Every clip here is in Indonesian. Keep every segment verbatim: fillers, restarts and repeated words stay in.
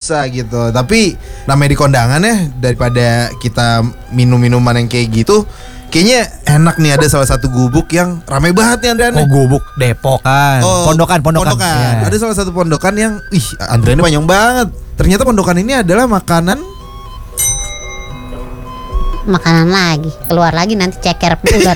bisa gitu. Tapi namanya di kondangan ya, daripada kita minum minuman yang kayak gitu, kayaknya enak nih ada salah satu gubuk yang ramai banget nih Andrean. Oh gubuk Depok kan. Oh, pondokan, pondokan. pondokan. Ya. Ada salah satu pondokan yang, ih Andrean panjang banget. Ternyata pondokan ini adalah makanan Makanan lagi, keluar lagi nanti ceker ular.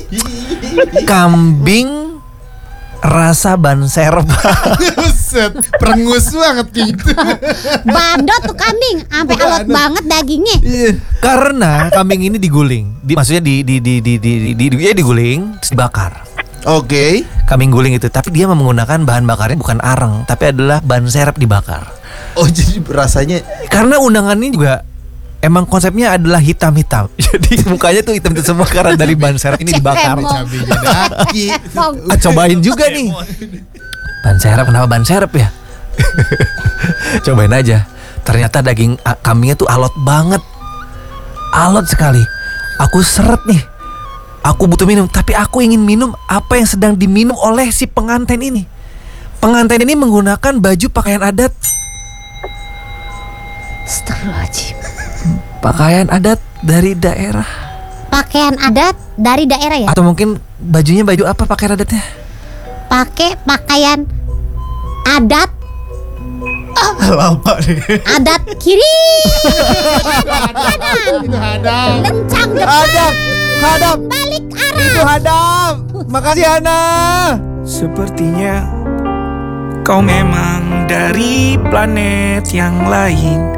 Kambing rasa ban serep. Buset, perengus banget gitu. Bandot tuh kambing, sampai alot banget dagingnya. Iya. Karena kambing ini diguling, di, maksudnya di di di di di, di, di ya diguling, terus dibakar. Oke. Kambing guling itu, tapi dia menggunakan bahan bakarnya bukan areng, tapi adalah ban serep dibakar. Oh jadi rasanya Karena undangan ini juga emang konsepnya adalah hitam-hitam. Jadi mukanya tuh hitam itu semua karena dari ban serep ini dibakar. Cemong. cabenya daki. Ah, cobain juga nih. Ban serep, kenapa ban serep ya? Cobain aja. Ternyata daging ah, kambingnya tuh alot banget. Alot sekali. Aku seret nih. Aku butuh minum, tapi aku ingin minum apa yang sedang diminum oleh si pengantin ini. Pengantin ini menggunakan baju pakaian adat. Astagfirullahaladzim. Pakaian adat dari daerah. Pakaian adat dari daerah ya? Atau mungkin bajunya baju apa pakaian adatnya? Pakai pakaian adat Lama deh. adat kiri. Itu hadam. Lencang depan. Hadap, hadap. Balik arah. Itu hadap. Makasih Hana. Sepertinya kau memang dari planet yang lain.